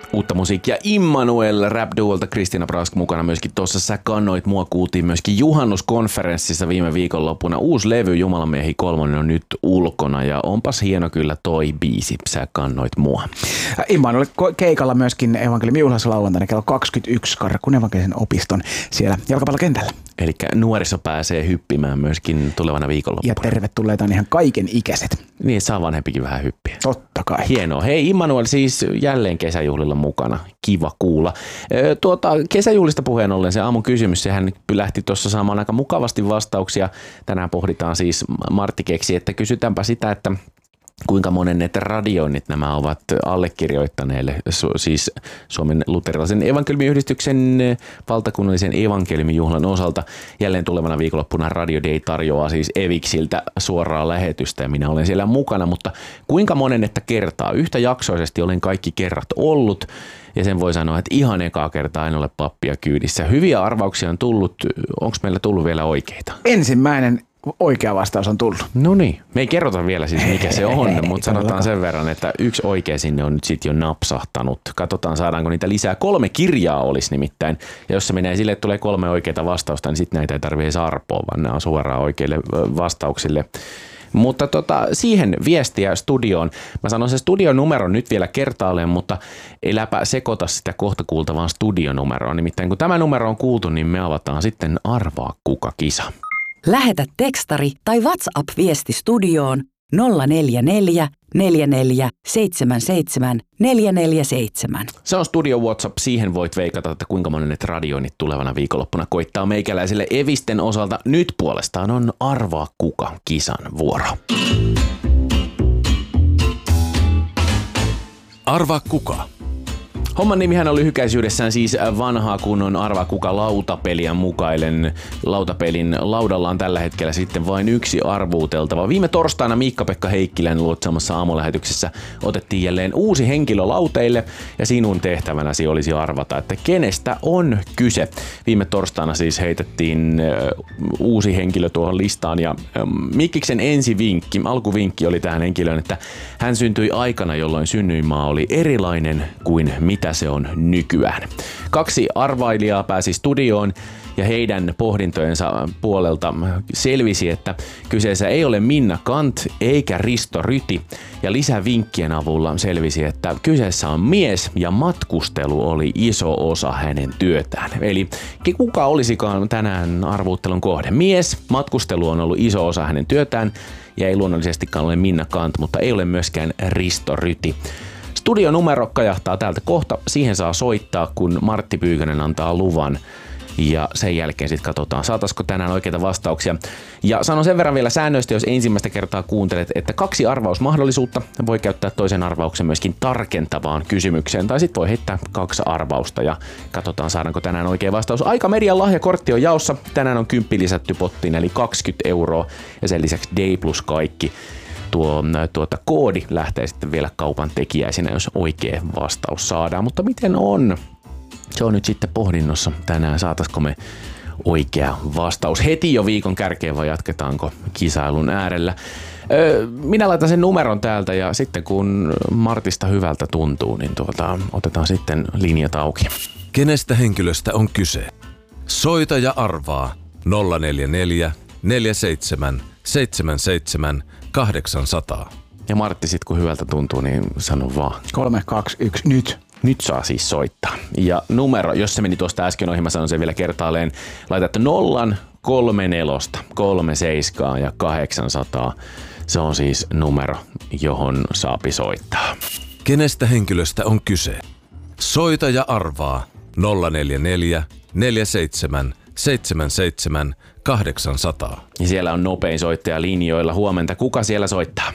Uutta musiikkia Immanuel rap-duolta, Kristiina Brask mukana myöskin tuossa Sä kannoit mua, kuultiin myöskin juhannuskonferenssissa viime viikonloppuna. Uusi levy Jumalanmiehi 3 on nyt ulkona ja onpas hieno kyllä toi biisi, Sä kannoit mua. Immanuel keikalla myöskin evankeliumin juhlassa lauantaina kello 21 Karkun evankelisen opiston siellä jalkapallokentällä. Eli nuoriso pääsee hyppimään myöskin tulevana viikonloppuna. Ja tervetulleita on ihan kaiken ikäiset. Niin, saa vanhempikin vähän hyppiä. Totta kai. Hienoa. Hei, Immanuel siis jälleen kesäjuhlilla mukana. Kiva kuulla. Kesäjuhlista puheen ollen se aamun kysymys, sehän lähti tuossa saamaan aika mukavasti vastauksia. Tänään pohditaan siis, Martti keksi, että kysytäänpä sitä, että kuinka monen näitä radioinnit nämä ovat allekirjoittaneille, siis Suomen luterilaisen evankeliumiyhdistyksen valtakunnallisen evankeliumijuhlan osalta. Jälleen tulevana viikonloppuna Radio Day tarjoaa siis Eviksiltä suoraa lähetystä ja minä olen siellä mukana, mutta kuinka monen että kertaa? Yhtäjaksoisesti olen kaikki kerrat ollut ja sen voi sanoa, että ihan ekaa kertaa en ole pappia kyydissä. Hyviä arvauksia on tullut, onko meillä tullut vielä oikeita? Ensimmäinen oikea vastaus on tullut. No niin, me ei kerrota vielä siis mikä se on, mutta sanotaan sen verran, että yksi oikea sinne on nyt sitten jo napsahtanut. Katsotaan saadaanko niitä lisää. 3 kirjaa olisi nimittäin, ja jos se menee sille, että tulee 3 oikeaa vastausta, niin sitten näitä ei tarvitse arpoa, vaan nämä on suoraan oikeille vastauksille. Mutta siihen viestiä studioon. Mä sanon sen studionumeron nyt vielä kertaalleen, mutta eläpä sekoita sitä kohta kuultavaan studionumeroa. Nimittäin kun tämä numero on kuultu, niin me avataan sitten Arvaa kuka -kisa. Lähetä tekstari tai WhatsApp-viesti studioon 044 44 77 447. Se on Studio WhatsApp. Siihen voit veikata, että kuinka monet radioinnit tulevana viikonloppuna koittaa meikäläiselle Evisten osalta. Nyt puolestaan on Arvaa kuka -kisan vuoro. Arvaa kuka. Homman nimihän on lyhykäisyydessään siis vanhaa kunnon Arvaa kuka -lautapeliä mukailen. Lautapelin laudalla on tällä hetkellä sitten vain yksi arvuuteltava. Viime torstaina Miikka-Pekka Heikkilän luotsaamassa aamulähetyksessä otettiin jälleen uusi henkilö lauteille ja sinun tehtävänäsi olisi arvata, että kenestä on kyse. Viime torstaina siis heitettiin uusi henkilö tuohon listaan ja Mikkiksen ensivinkki, alkuvinkki oli tähän henkilöön, että hän syntyi aikana, jolloin synnyinmaa oli erilainen kuin mitä se on nykyään. 2 arvailijaa pääsi studioon ja heidän pohdintojensa puolelta selvisi, että kyseessä ei ole Minna Kant eikä Risto Ryti. Ja lisävinkkien avulla selvisi, että kyseessä on mies ja matkustelu oli iso osa hänen työtään. Eli kuka olisikaan tänään arvuuttelun kohde? Mies, matkustelu on ollut iso osa hänen työtään ja ei luonnollisestikaan ole Minna Kant, mutta ei ole myöskään Risto Ryti. Studionumero kajahtaa täältä kohta. Siihen saa soittaa, kun Martti Pyykönen antaa luvan. Ja sen jälkeen sitten katsotaan, saataisiko tänään oikeita vastauksia. Ja sanon sen verran vielä säännöistä, jos ensimmäistä kertaa kuuntelet, että 2 arvausmahdollisuutta. Voi käyttää toisen arvauksen myöskin tarkentavaan kysymykseen. Tai sitten voi heittää 2 arvausta ja katsotaan, saadaanko tänään oikea vastaus. Aika Median lahjakortti on jaossa. Tänään on 10 lisätty pottiin, eli 20 €. Ja sen lisäksi Day Plus kaikki. Koodi lähtee sitten vielä kaupan tekijäisinä, jos oikea vastaus saadaan. Mutta miten on? Se on nyt sitten pohdinnossa tänään. Saataisiko me oikea vastaus heti jo viikon kärkeen vai jatketaanko kisailun äärellä? Minä laitan sen numeron täältä ja sitten kun Martista hyvältä tuntuu, niin otetaan sitten linjat auki. Kenestä henkilöstä on kyse? Soita ja arvaa 044 47 77 800. Ja Martti sit kun hyvältä tuntuu, niin sano vaan. 3, 2, 1, nyt. Nyt saa siis soittaa. Ja numero, jos se meni tuosta äsken ohi, mä sanon sen vielä kertaalleen. Laitatte 0, 34, 37 ja 800. Se on siis numero, johon saapi soittaa. Kenestä henkilöstä on kyse? Soita ja arvaa 044 47 77 800. Ja siellä on nopein soittaja linjoilla. Huomenta. Kuka siellä soittaa?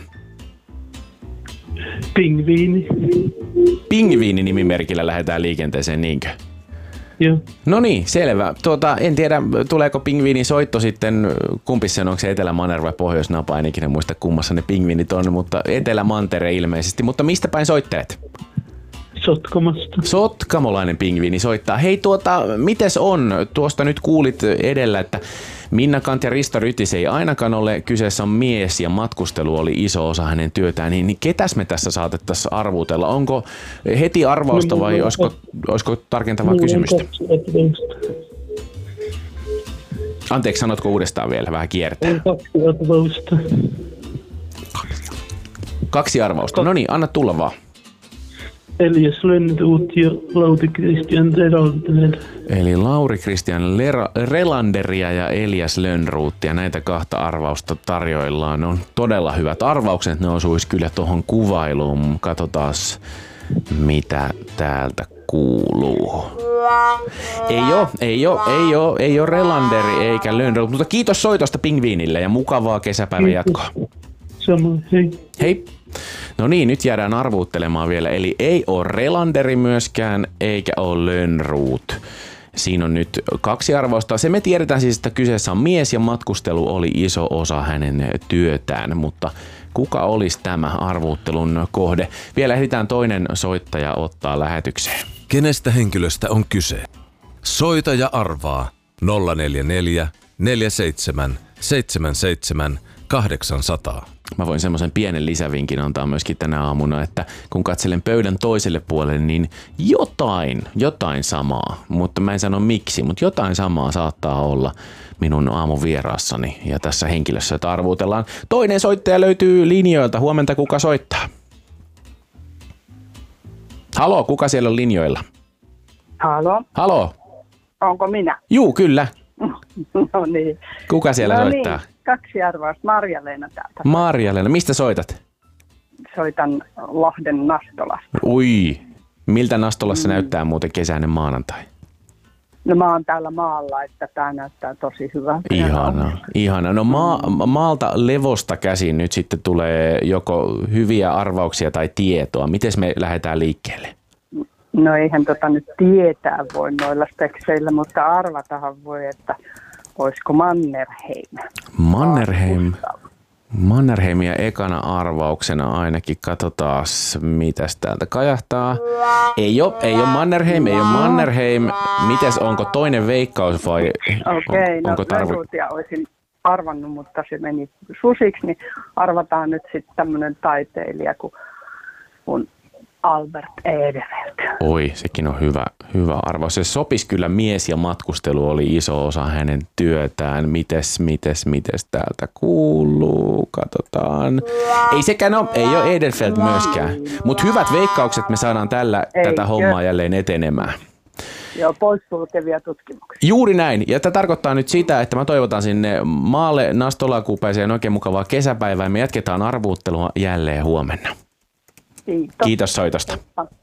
Pingviini. Pingviini -nimimerkillä lähdetään liikenteeseen, niinkö? Joo. No niin, selvä. En tiedä, tuleeko pingviinin soitto sitten, kumpi se on se Etelä-Manner vai Pohjois-Napa, en ikinä muista kummassa ne pingviinit on, mutta Etelä-Mantere ilmeisesti. Mutta mistä päin soittelet? Sotkamosta. Sotkamolainen pingviini soittaa. Hei mites on? Tuosta nyt kuulit edellä, että Minna Kant ja Risto Rytis ei ainakaan ole. Kyseessä on mies ja matkustelu oli iso osa hänen työtään. Niin ketäs me tässä saatettaisiin arvuutella? Onko heti arvausta vai olisiko tarkentavaa kysymystä? Anteeksi, sanotko uudestaan vielä? Vähän kiertää. 2 arvausta. 2 arvausta. No niin, anna tulla vaan. Elias Lönnroth ja Lauri Christian Relander. Eli Lauri Christian Relanderia ja Elias Lönnrothia. Näitä 2 arvausta tarjoillaan. On todella hyvät arvaukset. Ne osuisi kyllä tuohon kuvailuun. Katsotaas, mitä täältä kuuluu. Ei ole Relanderi eikä Lönnroth, mutta kiitos soitosta pingviinille ja mukavaa kesäpäivän jatkoa. Samoin, hei. Hei. No niin, nyt jäädään arvuuttelemaan vielä. Eli ei ole Relanderi myöskään, eikä ole Lönnroth. Siinä on nyt 2 arvausta. Se me tiedetään siis, että kyseessä on mies ja matkustelu oli iso osa hänen työtään, mutta kuka olisi tämä arvuuttelun kohde? Vielä ehditään toinen soittaja ottaa lähetykseen. Kenestä henkilöstä on kyse? Soita ja arvaa 044 47 77 800. Mä voin semmoisen pienen lisävinkin antaa myöskin tänä aamuna, että kun katselen pöydän toiselle puolelle, niin jotain samaa, mutta mä en sano miksi, mutta jotain samaa saattaa olla minun aamun vieraassani ja tässä henkilössä, jota arvuutellaan. Toinen soittaja löytyy linjoilta. Huomenta, kuka soittaa? Halo, kuka siellä on linjoilla? Halo. Onko minä? Juu, kyllä. No niin. Kuka siellä soittaa? Niin, 2 arvausta. Marja-Leena täältä. Marja-Leena, mistä soitat? Soitan Lahden Nastolasta. Ui, miltä Nastolassa näyttää muuten kesäinen maanantai? No mä oon täällä maalla, että tää näyttää tosi hyvältä. Ihana. No maalta levosta käsin nyt sitten tulee joko hyviä arvauksia tai tietoa. Miten me lähdetään liikkeelle? No eihän nyt tietää voi noilla spekseillä, mutta arvatahan voi, että olisiko Mannerheim. Mannerheimia ekana arvauksena ainakin. Katsotaan, mitäs täältä kajahtaa. Ei ole Mannerheim. Mites, onko toinen veikkaus vai onko Lönnrothia olisin arvannut, mutta se meni susiksi, niin arvataan nyt sitten tämmöinen taiteilija kuin Albert Edelfelt. Oi, sekin on hyvä arvaus. Se sopisi kyllä, mies ja matkustelu oli iso osa hänen työtään. Mites täältä kuuluu? Katsotaan. Ei sekään ole, ei ole Edelfelt myöskään. Mutta hyvät veikkaukset me saadaan tätä hommaa jälleen etenemään. Joo, poissulkevia tutkimuksia. Juuri näin. Ja tämä tarkoittaa nyt sitä, että mä toivotan sinne maalle Nastolakuupäiseen oikein mukavaa kesäpäivää. Me jatketaan arvuuttelua jälleen huomenna. Kiitos soitosta.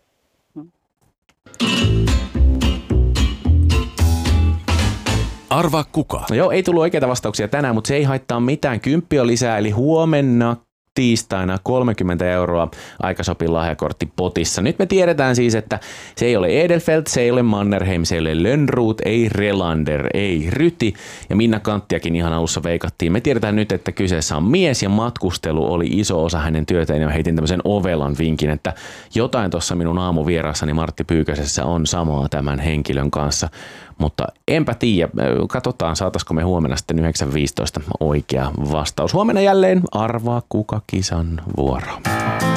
Arvaa kuka? No joo, ei tullut oikeita vastauksia tänään, mutta se ei haittaa mitään. 10 on lisää, eli huomenna tiistaina 30 € aikasopin lahjakortti potissa. Nyt me tiedetään siis, että se ei ole Edelfelt, se ei ole Mannerheim, se ei ole Lönnroth, ei Relander, ei Ryti ja Minna Kanttiakin ihan alussa veikattiin. Me tiedetään nyt, että kyseessä on mies ja matkustelu oli iso osa hänen työtään ja heitin tämmöisen ovelan vinkin, että jotain tuossa minun aamuvierassani Martti Pyykäsessä on samaa tämän henkilön kanssa. Mutta enpä tiedä, katsotaan saataisiko me huomenna sitten 9.15 oikea vastaus. Huomenna jälleen arvaa kuka kisan vuoro.